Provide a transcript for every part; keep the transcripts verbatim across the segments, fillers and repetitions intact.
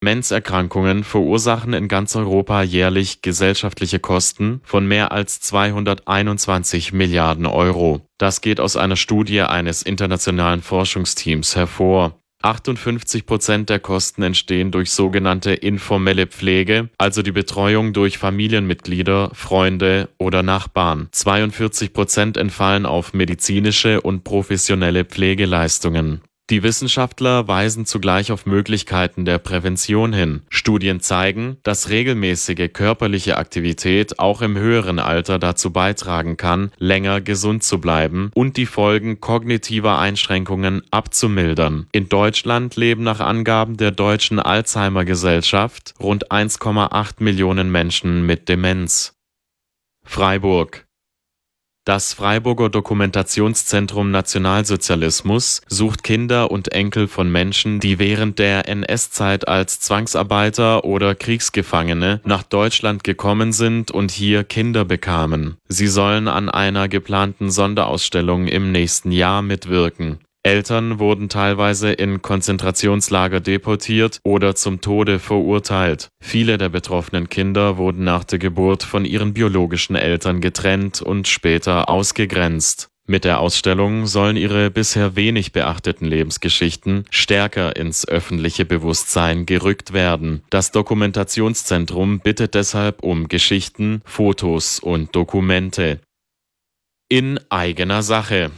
Demenzerkrankungen verursachen in ganz Europa jährlich gesellschaftliche Kosten von mehr als zweihunderteinundzwanzig Milliarden Euro. Das geht aus einer Studie eines internationalen Forschungsteams hervor. achtundfünfzig Prozent der Kosten entstehen durch sogenannte informelle Pflege, also die Betreuung durch Familienmitglieder, Freunde oder Nachbarn. zweiundvierzig Prozent entfallen auf medizinische und professionelle Pflegeleistungen. Die Wissenschaftler weisen zugleich auf Möglichkeiten der Prävention hin. Studien zeigen, dass regelmäßige körperliche Aktivität auch im höheren Alter dazu beitragen kann, länger gesund zu bleiben und die Folgen kognitiver Einschränkungen abzumildern. In Deutschland leben nach Angaben der Deutschen Alzheimer-Gesellschaft rund eins Komma acht Millionen Menschen mit Demenz. Freiburg. Das Freiburger Dokumentationszentrum Nationalsozialismus sucht Kinder und Enkel von Menschen, die während der N S-Zeit als Zwangsarbeiter oder Kriegsgefangene nach Deutschland gekommen sind und hier Kinder bekamen. Sie sollen an einer geplanten Sonderausstellung im nächsten Jahr mitwirken. Eltern wurden teilweise in Konzentrationslager deportiert oder zum Tode verurteilt. Viele der betroffenen Kinder wurden nach der Geburt von ihren biologischen Eltern getrennt und später ausgegrenzt. Mit der Ausstellung sollen ihre bisher wenig beachteten Lebensgeschichten stärker ins öffentliche Bewusstsein gerückt werden. Das Dokumentationszentrum bittet deshalb um Geschichten, Fotos und Dokumente. In eigener Sache.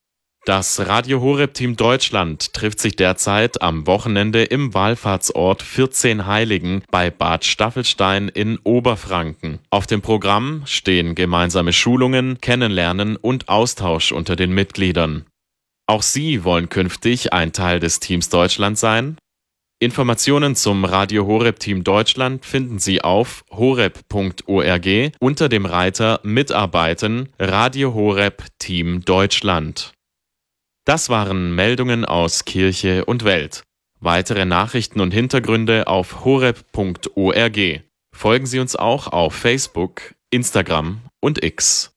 Das Radio Horeb Team Deutschland trifft sich derzeit am Wochenende im Wallfahrtsort vierzehn Heiligen bei Bad Staffelstein in Oberfranken. Auf dem Programm stehen gemeinsame Schulungen, Kennenlernen und Austausch unter den Mitgliedern. Auch Sie wollen künftig ein Teil des Teams Deutschland sein? Informationen zum Radio Horeb Team Deutschland finden Sie auf horeb punkt org unter dem Reiter Mitarbeiten Radio Horeb Team Deutschland. Das waren Meldungen aus Kirche und Welt. Weitere Nachrichten und Hintergründe auf horeb punkt org. Folgen Sie uns auch auf Facebook, Instagram und X.